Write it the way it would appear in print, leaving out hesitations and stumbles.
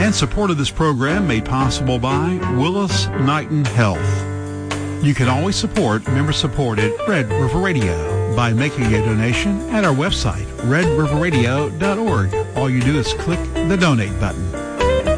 And support of this program made possible by Willis Knighton Health. You can always support member-supported Red River Radio by making a donation at our website, redriverradio.org. All you do is click the donate button.